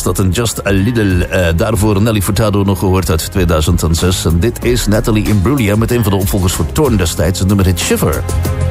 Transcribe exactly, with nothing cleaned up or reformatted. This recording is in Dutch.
dat een Just a Little. Uh, daarvoor Nelly Furtado nog gehoord uit tweeduizend zes. En dit is Natalie Imbruglia met een van de opvolgers voor Torn destijds. Het nummer heet Shiver.